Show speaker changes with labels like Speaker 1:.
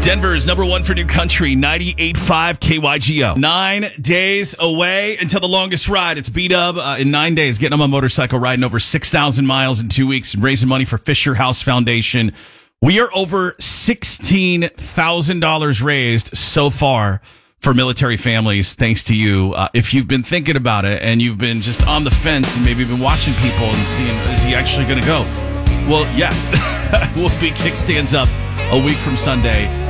Speaker 1: Denver's number one for new country, 98.5 KYGO. 9 days away until the longest ride. It's B-Dub in 9 days, getting on my motorcycle, riding over 6,000 miles in 2 weeks, and raising money for Fisher House Foundation. We are over $16,000 raised so far for military families, thanks to you. If you've been thinking about it and you've been just on the fence and maybe been watching people and seeing, is he actually going to go? Well, yes. We'll be Kickstands Up a week from Sunday.